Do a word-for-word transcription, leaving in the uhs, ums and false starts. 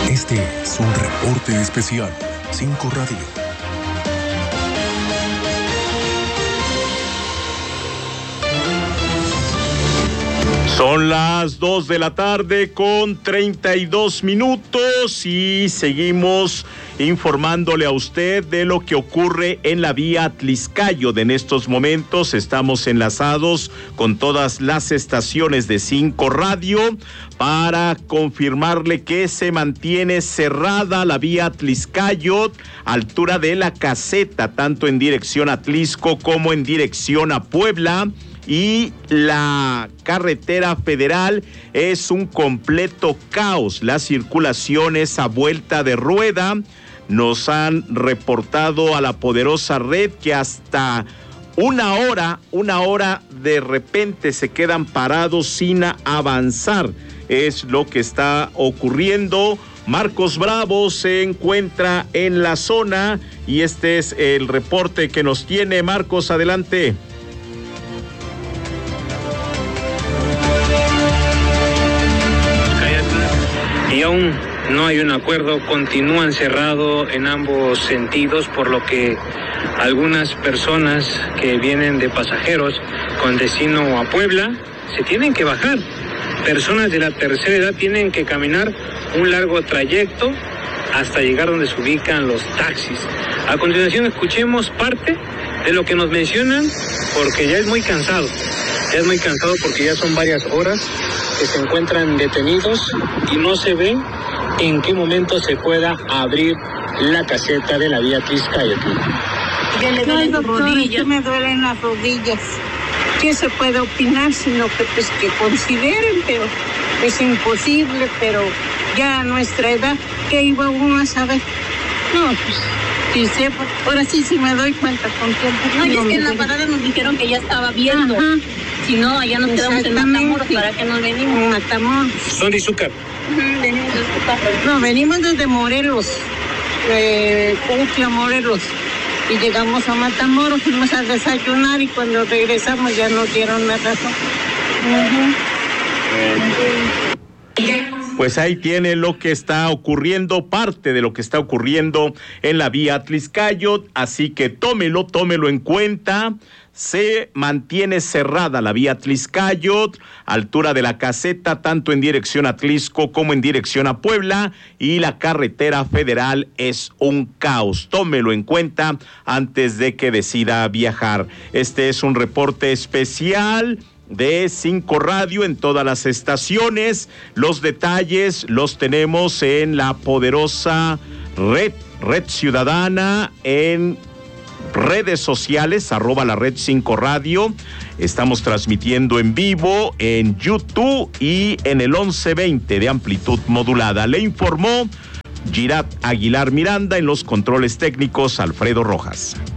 Este es un reporte especial. cinco Radio. Son las dos de la tarde con treinta y dos minutos y seguimos informándole a usted de lo que ocurre en la vía Atlixcayo. En estos momentos estamos enlazados con todas las estaciones de cinco Radio para confirmarle que se mantiene cerrada la vía Atlixcayo, altura de la caseta, tanto en dirección a Atlixco como en dirección a Puebla. Y la carretera federal es un completo caos. La circulación es a vuelta de rueda. Nos han reportado a la poderosa red que hasta una hora, una hora de repente se quedan parados sin avanzar. Es lo que está ocurriendo. Marcos Bravo se encuentra en la zona y este es el reporte que nos tiene. Marcos, adelante. Y aún no hay un acuerdo, continúan cerrados en ambos sentidos, por lo que algunas personas que vienen de pasajeros con destino a Puebla se tienen que bajar. Personas de la tercera edad tienen que caminar un largo trayecto hasta llegar donde se ubican los taxis. A continuación escuchemos parte de lo que nos mencionan, porque ya es muy cansado, ya es muy cansado porque ya son varias horas que se encuentran detenidos y no se ve en qué momento se pueda abrir la caseta de la vía Atlixcayo. Ya le duelen las rodillas. Me duelen las rodillas. ¿Qué se puede opinar? Sino que pues que consideren, pero es imposible, pero ya a nuestra edad, ¿qué iba uno a saber? No, pues sí sé, ahora sí sí me doy cuenta con tiempo. No, y es que en la parada nos dijeron que ya estaba viendo. Ajá. Si no, allá nos quedamos en Matamoros. ¿Para qué nos venimos? En Matamoros. ¿Son de Izúcar? Uh-huh, venimos de Izúcar. No, venimos desde Morelos, eh, Cuautla, Morelos. Y llegamos a Matamoros, fuimos a desayunar y cuando regresamos ya nos dieron la razón. Uh-huh. Pues ahí tiene lo que está ocurriendo, parte de lo que está ocurriendo en la vía Atlixcayo, así que tómelo, tómelo en cuenta. Se mantiene cerrada la vía Atlixcayo, altura de la caseta, tanto en dirección a Atlixco como en dirección a Puebla, y la carretera federal es un caos. Tómelo en cuenta antes de que decida viajar. Este es un reporte especial de cinco Radio en todas las estaciones. Los detalles los tenemos en la poderosa red, red ciudadana, en redes sociales, arroba la red cinco Radio. Estamos transmitiendo en vivo en YouTube y en el once veinte de amplitud modulada. Le informó Girat Aguilar Miranda, en los controles técnicos Alfredo Rojas.